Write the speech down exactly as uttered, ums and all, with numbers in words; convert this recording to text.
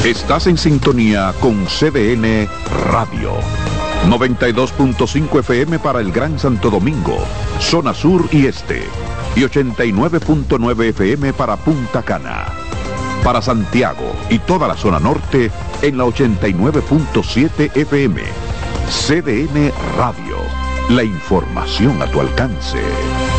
Estás en sintonía con C D N Radio. noventa y dos punto cinco F M para el Gran Santo Domingo, zona sur y este. Y ochenta y nueve punto nueve F M para Punta Cana. Para Santiago y toda la zona norte en la ochenta y nueve punto siete F M. C D N Radio. La información a tu alcance.